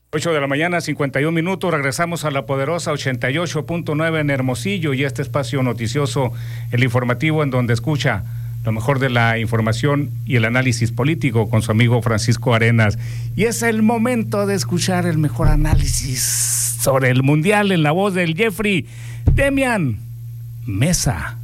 8 de la mañana, 51 minutos, regresamos a la poderosa 88.9 en Hermosillo y este espacio noticioso, el informativo, en donde escucha lo mejor de la información y el análisis político con su amigo Francisco Arenas. Y es el momento de escuchar el mejor análisis sobre el Mundial en la voz del Jeffrey Demian Mesa.